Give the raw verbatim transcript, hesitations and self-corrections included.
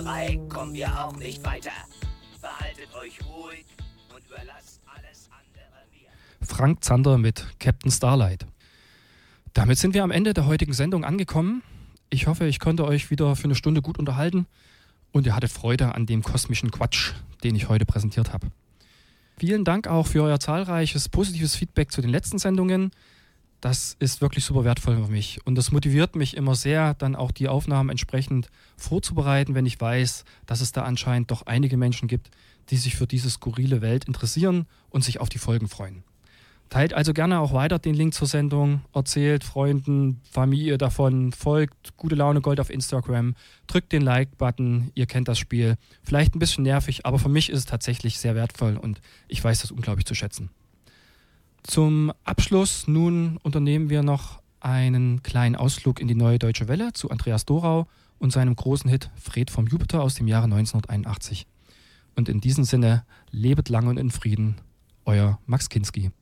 Sauerei kommen wir auch nicht weiter. Verhaltet euch ruhig und überlasst alles andere mir. Frank Zander mit Captain Starlight. Damit sind wir am Ende der heutigen Sendung angekommen. Ich hoffe, ich konnte euch wieder für eine Stunde gut unterhalten und ihr hattet Freude an dem kosmischen Quatsch, den ich heute präsentiert habe. Vielen Dank auch für euer zahlreiches positives Feedback zu den letzten Sendungen. Das ist wirklich super wertvoll für mich und das motiviert mich immer sehr, dann auch die Aufnahmen entsprechend vorzubereiten, wenn ich weiß, dass es da anscheinend doch einige Menschen gibt, die sich für diese skurrile Welt interessieren und sich auf die Folgen freuen. Teilt also gerne auch weiter den Link zur Sendung, erzählt Freunden, Familie davon, folgt Gute Laune Gold auf Instagram, drückt den Like-Button, ihr kennt das Spiel. Vielleicht ein bisschen nervig, aber für mich ist es tatsächlich sehr wertvoll und ich weiß das unglaublich zu schätzen. Zum Abschluss nun unternehmen wir noch einen kleinen Ausflug in die Neue Deutsche Welle zu Andreas Dorau und seinem großen Hit Fred vom Jupiter aus dem Jahre neunzehnhunderteinundachtzig. Und in diesem Sinne, lebet lang und in Frieden, euer Max Kinski.